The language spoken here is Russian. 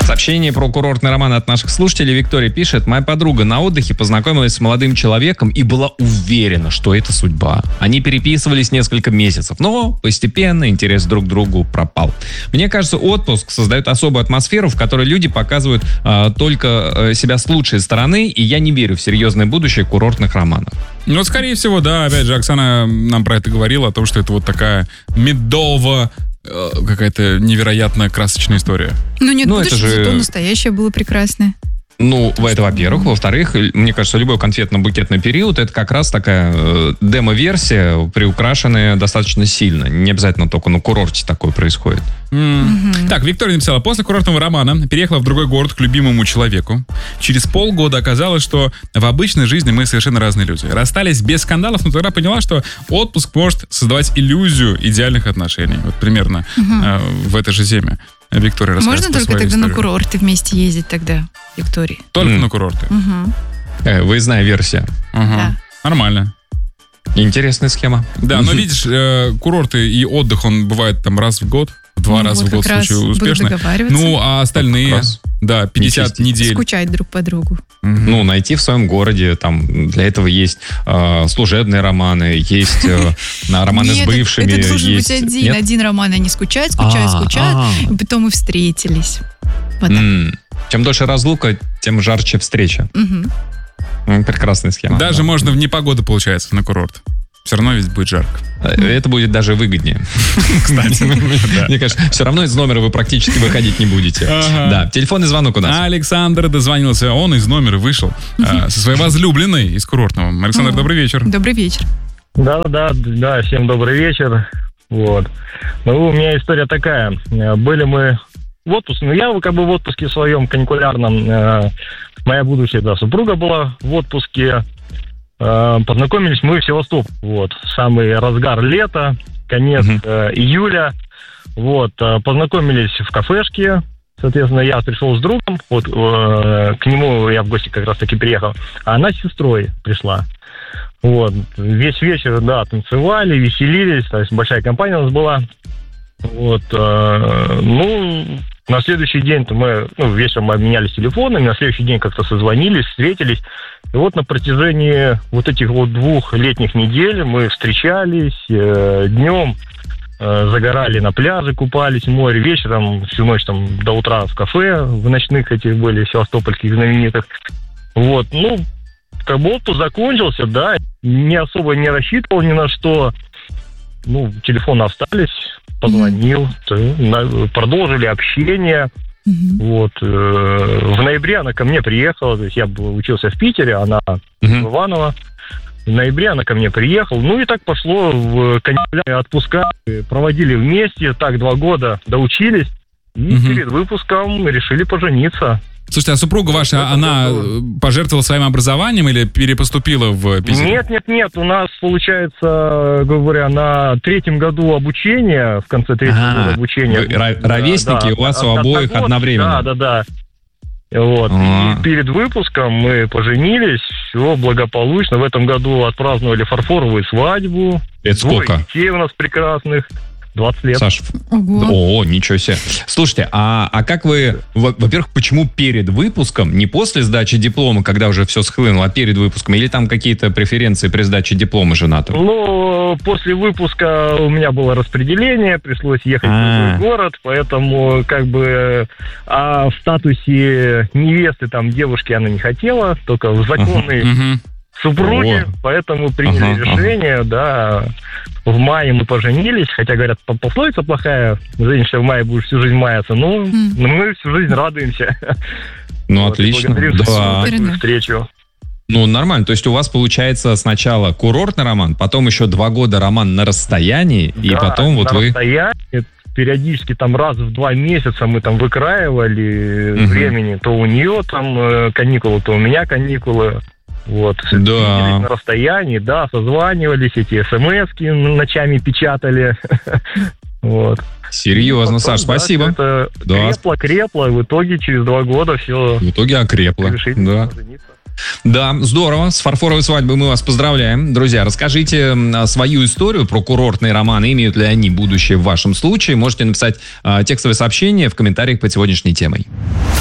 Сообщение про курортный роман от наших слушателей. Виктория пишет: моя подруга на отдыхе познакомилась с молодым человеком и была уверена, что это судьба. Они переписывались несколько месяцев, но постепенно интерес друг к другу пропал. Мне кажется, отпуск создает особую атмосферу, в которой люди показывают только себя с лучшей стороны, и я не верю в серьезное будущее курортных романов. Ну, скорее всего, да. Опять же, Оксана нам про это говорила, о том, что это вот такая медово какая-то невероятно красочная история. Ну, нет, это же зато настоящее было прекрасное. Ну, это во-первых. Во-вторых, мне кажется, любой конфетно-букетный период — это как раз такая демо-версия, приукрашенная достаточно сильно. Не обязательно только на курорте такое происходит. Так, Виктория написала: после курортного романа переехала в другой город к любимому человеку. Через полгода оказалось, что в обычной жизни мы совершенно разные люди. Расстались без скандалов, но тогда поняла, что отпуск может создавать иллюзию идеальных отношений. Вот примерно в этой же теме. Виктория рассказывает. Можно только тогда на курорты вместе ездить тогда, Виктория? Только на курорты? Выездная версия. Да. Нормально. Интересная схема. Да, но видишь, курорты и отдых, он бывает там раз в год, два раза в год в случае успешно. Ну, а остальные, да, 50 недель. Скучать друг по другу. Ну, найти в своем городе, там, для этого есть служебные романы, есть романы с бывшими. Это должен быть один роман, они скучают, и потом и встретились. Вот чем дольше разлука, тем жарче встреча. Прекрасная схема. Даже можно в непогоду, получается, на курорт. Все равно ведь будет жарко. Это будет даже выгоднее. Кстати, мне кажется, все равно из номера вы практически выходить не будете. Да, телефонный звонок у нас. Александр дозвонился, он из номера вышел со своей возлюбленной из курортного. Александр, добрый вечер. Добрый вечер. Да, всем добрый вечер. Вот. Ну, у меня история такая. Были мы в отпуске, я как бы в отпуске своем каникулярном. Моя будущая супруга была в отпуске. Познакомились мы в Севастополе. Вот. Самый разгар лета, конец июля. Вот. Познакомились в кафешке. Соответственно, я пришел с другом. Вот, к нему я в гости как раз таки приехал. А она с сестрой пришла. Вот. Весь вечер, танцевали, веселились. То есть большая компания у нас была. Вот. На следующий день мы вечером мы обменялись телефонами, на следующий день как-то созвонились, встретились. И вот на протяжении вот этих 2 летних недель мы встречались днем, загорали на пляже, купались в море, вечером всю ночь до утра в кафе, в ночных этих были севастопольских знаменитых. Вот, как бы отпуск закончился, не особо не рассчитывал ни на что. Телефоны остались, позвонил, продолжили общение. Вот. В ноябре она ко мне приехала, то есть я учился в Питере, она в Иваново. В ноябре она ко мне приехала, и так пошло в каникулярные отпуска, проводили вместе, 2 года доучились, и перед выпуском решили пожениться. Слушайте, а супруга ваша, она пожертвовала своим образованием или перепоступила в Питер? Нет, у нас, получается, говоря, на 3-м году обучения, в конце 3-го года обучения. Ровесники у вас у обоих одновременно. Да. Вот. И перед выпуском мы поженились, все благополучно. В этом году отпраздновали фарфоровую свадьбу. Это сколько? 2 детей у нас прекрасных. 20 лет. Саш, ничего себе. Слушайте, а как вы, во-первых, почему перед выпуском, не после сдачи диплома, когда уже все схлынуло, а перед выпуском, или там какие-то преференции при сдаче диплома женатым? После выпуска у меня было распределение, пришлось ехать в другой город, поэтому в статусе невесты девушки она не хотела, только в законной супруги, поэтому приняли решение, в мае мы поженились, хотя, говорят, пословица плохая, женишься в мае, будешь всю жизнь маяться, мы всю жизнь радуемся. Отлично. Да. Встречу. Нормально, то есть у вас получается сначала курортный роман, потом еще 2 года роман на расстоянии, и потом на расстоянии, периодически раз в 2 месяца мы выкраивали времени, то у нее каникулы, то у меня каникулы. Вот, на расстоянии, созванивались, эти смс-ки ночами печатали. Вот. Серьезно, потом, Саш, спасибо. Это крепло, и в итоге через 2 года все. В итоге окрепло. Да, здорово. С фарфоровой свадьбой мы вас поздравляем. Друзья, расскажите свою историю про курортные романы. Имеют ли они будущее в вашем случае? Можете написать текстовое сообщение в комментариях под сегодняшней темой.